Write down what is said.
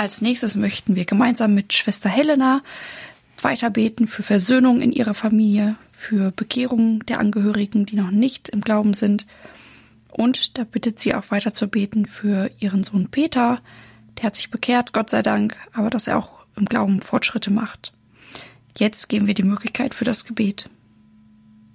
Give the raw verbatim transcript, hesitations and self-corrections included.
Als nächstes möchten wir gemeinsam mit Schwester Helena weiter beten für Versöhnung in ihrer Familie, für Bekehrung der Angehörigen, die noch nicht im Glauben sind. Und da bittet sie auch weiter zu beten für ihren Sohn Peter. Der hat sich bekehrt, Gott sei Dank, aber dass er auch im Glauben Fortschritte macht. Jetzt geben wir die Möglichkeit für das Gebet.